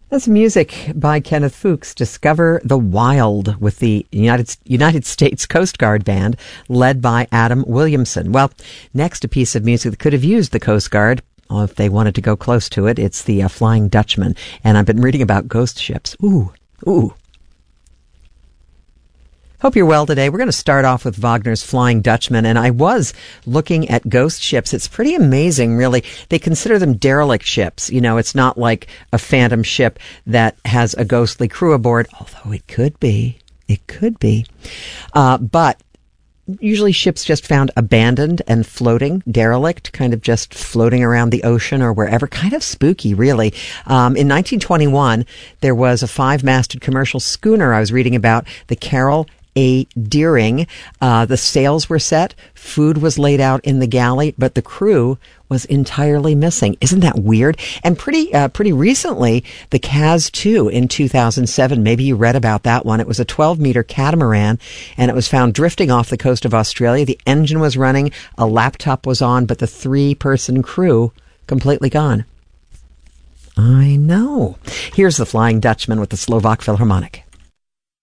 That's music by Kenneth Fuchs, Discover the Wild, with the United States Coast Guard Band, led by Adam Williamson. Well, next, a piece of music that could have used the Coast Guard, if they wanted to go close to it. It's the Flying Dutchman, and I've been reading about ghost ships. Ooh. Hope you're well today. We're going to start off with Wagner's Flying Dutchman, and I was looking at ghost ships. It's pretty amazing, really. They consider them derelict ships. You know, it's not like a phantom ship that has a ghostly crew aboard, although it could be. It could be. But usually ships just found abandoned and floating, derelict, kind of just floating around the ocean or wherever. Kind of spooky, really. In 1921, there was a 5-masted commercial schooner I was reading about, the Carroll A. Deering. The sails were set, food was laid out in the galley, but the crew was entirely missing. Isn't that weird? And pretty recently, the Kaz 2 in 2007, maybe you read about that one. It was a 12-meter catamaran, and it was found drifting off the coast of Australia. The engine was running, a laptop was on, but the 3-person crew completely gone. I know. Here's the Flying Dutchman with the Slovak Philharmonic.